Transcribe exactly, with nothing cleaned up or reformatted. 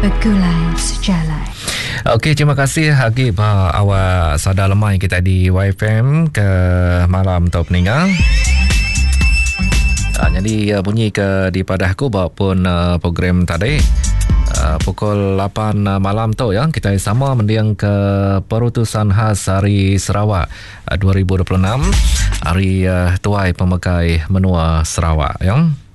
Bergulai sejalan. Okey, terima kasih Agib uh, awak sadar lemai kita di Y F M ke malam atau peninggal. Uh, jadi uh, bunyi ke di padahku maupun uh, program tadi uh, pukul lapan uh, malam tu ya, kita sama mendiang ke Perutusan Khas Hari Sarawak uh, dua ribu dua puluh enam, Hari uh, Tuai Pemakai Menua Sarawak ya.